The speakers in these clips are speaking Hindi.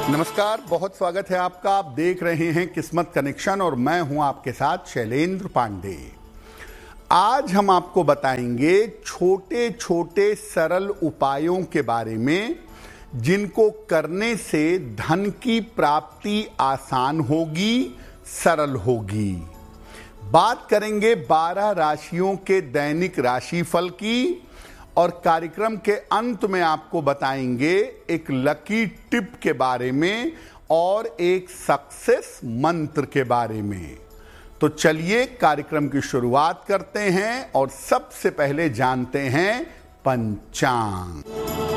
नमस्कार, बहुत स्वागत है आपका। आप देख रहे हैं किस्मत कनेक्शन और मैं हूं आपके साथ शैलेंद्र पांडे। आज हम आपको बताएंगे छोटे छोटे सरल उपायों के बारे में जिनको करने से धन की प्राप्ति आसान होगी, सरल होगी। बात करेंगे 12 राशियों के दैनिक राशिफल की और कार्यक्रम के अंत में आपको बताएंगे एक लकी टिप के बारे में और एक सक्सेस मंत्र के बारे में। तो चलिए कार्यक्रम की शुरुआत करते हैं और सबसे पहले जानते हैं पंचांग।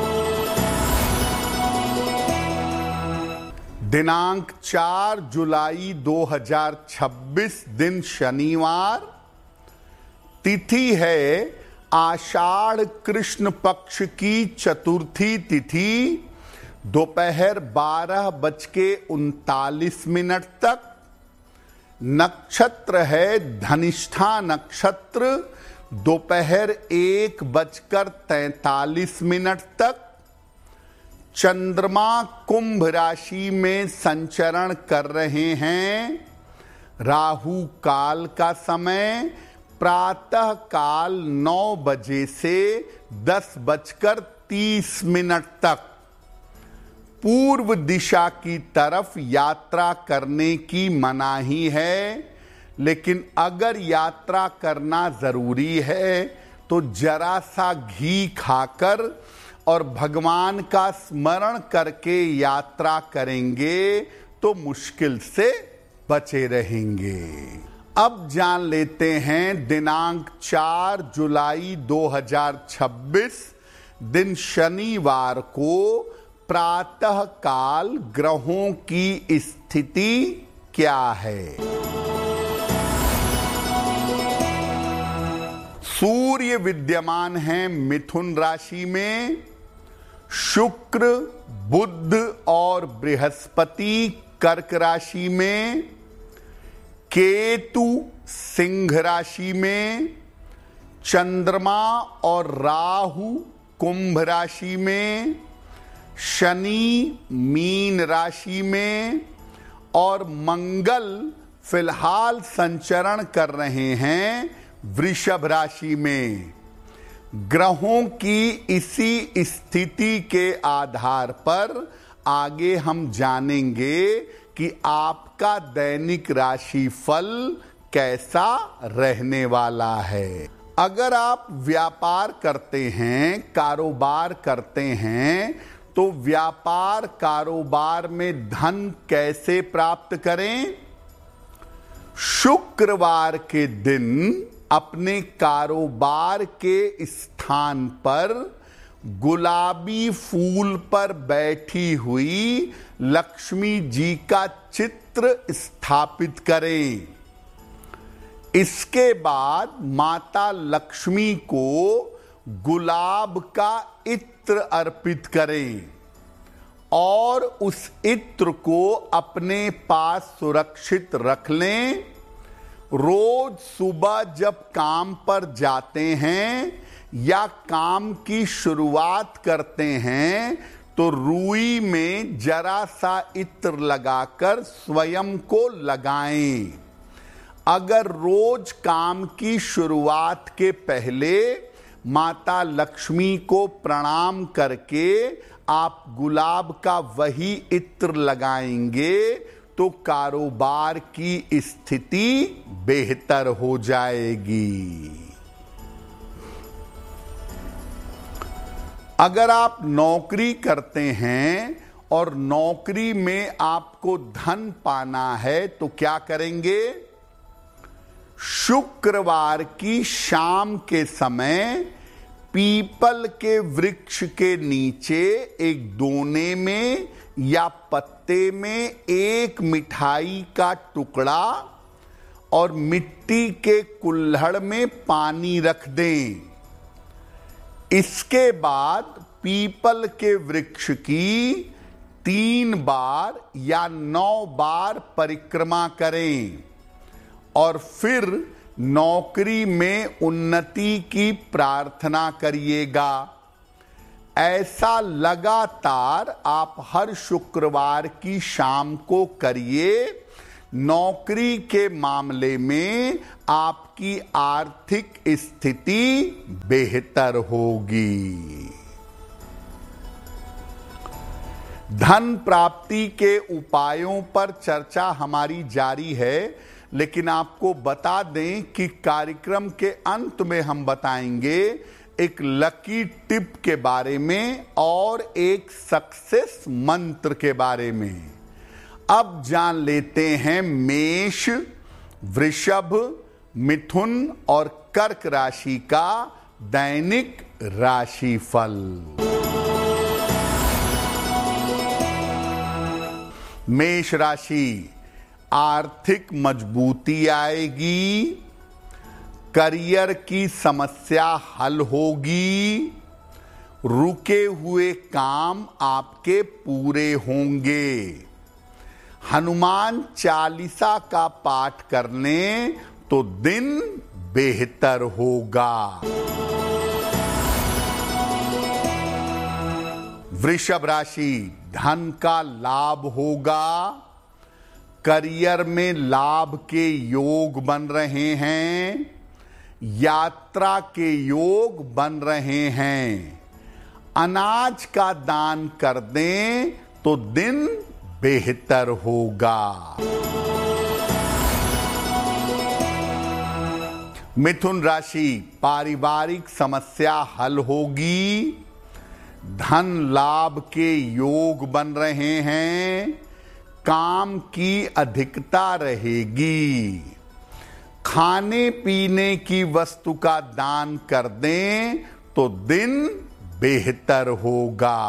दिनांक 4 जुलाई 2026, दिन शनिवार, तिथि है आषाढ़ कृष्ण पक्ष की चतुर्थी तिथि, दोपहर 12:39 तक। नक्षत्र है धनिष्ठा नक्षत्र, दोपहर 1:43 तक। चंद्रमा कुंभ राशि में संचरण कर रहे हैं। राहु काल का समय प्रातः काल 9 बजे से 10:30 तक। पूर्व दिशा की तरफ यात्रा करने की मनाही है, लेकिन अगर यात्रा करना जरूरी है तो जरा सा घी खाकर और भगवान का स्मरण करके यात्रा करेंगे तो मुश्किल से बचे रहेंगे। अब जान लेते हैं दिनांक 4 जुलाई 2026, दिन शनिवार को प्रातः काल ग्रहों की स्थिति क्या है। सूर्य विद्यमान है मिथुन राशि में। शुक्र, बुध और बृहस्पति कर्क राशि में। केतु सिंह राशि में। चंद्रमा और राहु कुंभ राशि में। शनि मीन राशि में और मंगल फिलहाल संचरण कर रहे हैं वृषभ राशि में। ग्रहों की इसी स्थिति के आधार पर आगे हम जानेंगे कि आपका दैनिक राशिफल कैसा रहने वाला है। अगर आप व्यापार करते हैं, कारोबार करते हैं, तो व्यापार कारोबार में धन कैसे प्राप्त करें? शुक्रवार के दिन अपने कारोबार के स्थान पर गुलाबी फूल पर बैठी हुई लक्ष्मी जी का चित्र स्थापित करें। इसके बाद माता लक्ष्मी को गुलाब का इत्र अर्पित करें और उस इत्र को अपने पास सुरक्षित रख लें। रोज सुबह जब काम पर जाते हैं या काम की शुरुआत करते हैं तो रुई में जरा सा इत्र लगाकर स्वयं को लगाएं। अगर रोज काम की शुरुआत के पहले माता लक्ष्मी को प्रणाम करके आप गुलाब का वही इत्र लगाएंगे तो कारोबार की स्थिति बेहतर हो जाएगी। अगर आप नौकरी करते हैं और नौकरी में आपको धन पाना है तो क्या करेंगे? शुक्रवार की शाम के समय पीपल के वृक्ष के नीचे एक दोने में या पत्ते में एक मिठाई का टुकड़ा और मिट्टी के कुल्हड़ में पानी रख दें। इसके बाद पीपल के वृक्ष की 3 बार या 9 बार परिक्रमा करें और फिर नौकरी में उन्नति की प्रार्थना करिएगा। ऐसा लगातार आप हर शुक्रवार की शाम को करिए। नौकरी के मामले में आपकी आर्थिक स्थिति बेहतर होगी। धन प्राप्ति के उपायों पर चर्चा हमारी जारी है, लेकिन आपको बता दें कि कार्यक्रम के अंत में हम बताएंगे एक लकी टिप के बारे में और एक सक्सेस मंत्र के बारे में। अब जान लेते हैं मेष, वृषभ, मिथुन और कर्क राशि का दैनिक राशिफल। मेष राशि, आर्थिक मजबूती आएगी, करियर की समस्या हल होगी, रुके हुए काम आपके पूरे होंगे। हनुमान चालीसा का पाठ करने तो दिन बेहतर होगा। वृषभ राशि, धन का लाभ होगा, करियर में लाभ के योग बन रहे हैं, यात्रा के योग बन रहे हैं। अनाज का दान कर दें तो दिन बेहतर होगा। मिथुन राशि, पारिवारिक समस्या हल होगी, धन लाभ के योग बन रहे हैं, काम की अधिकता रहेगी। खाने पीने की वस्तु का दान कर दें तो दिन बेहतर होगा।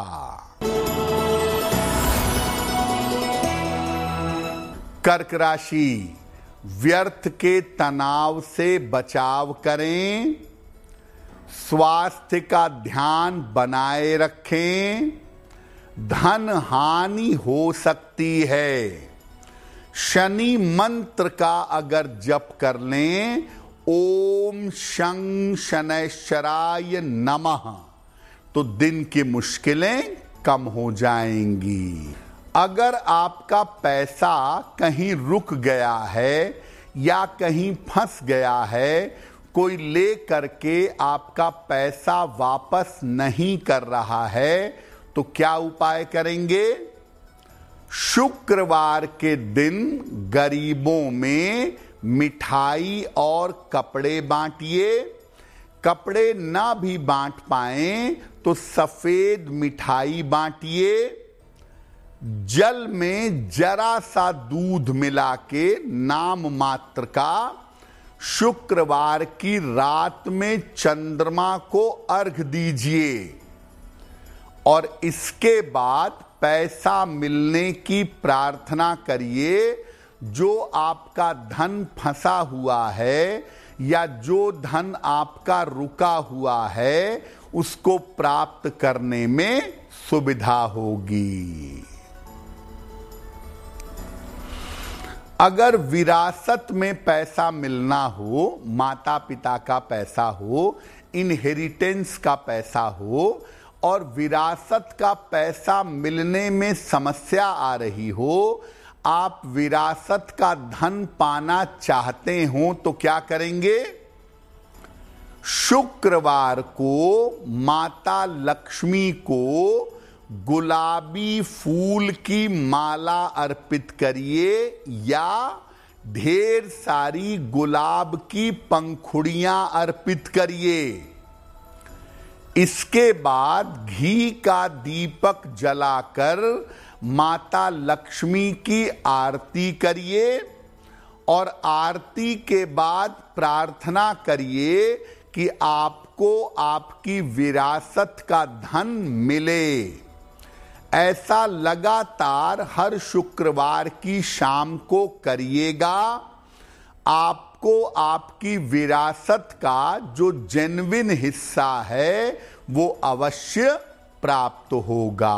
कर्क राशि, व्यर्थ के तनाव से बचाव करें, स्वास्थ्य का ध्यान बनाए रखें, धन हानि हो सकती है। शनि मंत्र का अगर जप कर लें, ओम शं शनैश्चराय नमः, तो दिन की मुश्किलें कम हो जाएंगी। अगर आपका पैसा कहीं रुक गया है या कहीं फंस गया है, कोई ले करके आपका पैसा वापस नहीं कर रहा है, तो क्या उपाय करेंगे? शुक्रवार के दिन गरीबों में मिठाई और कपड़े बांटिए। कपड़े ना भी बांट पाएं तो सफेद मिठाई बांटिए। जल में जरा सा दूध मिला के नाम मात्र का शुक्रवार की रात में चंद्रमा को अर्घ दीजिए और इसके बाद पैसा मिलने की प्रार्थना करिए। जो आपका धन फंसा हुआ है या जो धन आपका रुका हुआ है, उसको प्राप्त करने में सुविधा होगी। अगर विरासत में पैसा मिलना हो, माता पिता का पैसा हो, इनहेरिटेंस का पैसा हो और विरासत का पैसा मिलने में समस्या आ रही हो, आप विरासत का धन पाना चाहते हो, तो क्या करेंगे? शुक्रवार को माता लक्ष्मी को गुलाबी फूल की माला अर्पित करिए या ढेर सारी गुलाब की पंखुड़ियां अर्पित करिए। इसके बाद घी का दीपक जलाकर माता लक्ष्मी की आरती करिए और आरती के बाद प्रार्थना करिए कि आपको आपकी विरासत का धन मिले। ऐसा लगातार हर शुक्रवार की शाम को करिएगा। आपको आपकी विरासत का जो जेन्युइन हिस्सा है वो अवश्य प्राप्त होगा।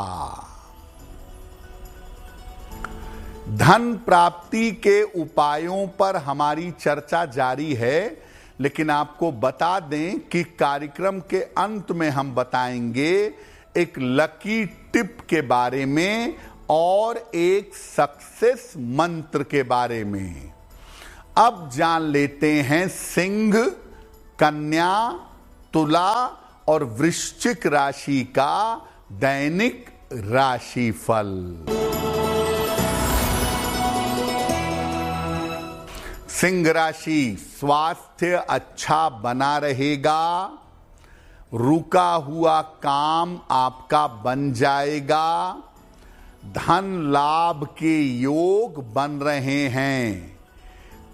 धन प्राप्ति के उपायों पर हमारी चर्चा जारी है, लेकिन आपको बता दें कि कार्यक्रम के अंत में हम बताएंगे एक लकी टिप के बारे में और एक सक्सेस मंत्र के बारे में। अब जान लेते हैं सिंह, कन्या, तुला और वृश्चिक राशि का दैनिक राशिफल। सिंह राशि, स्वास्थ्य अच्छा बना रहेगा, रुका हुआ काम आपका बन जाएगा, धन लाभ के योग बन रहे हैं,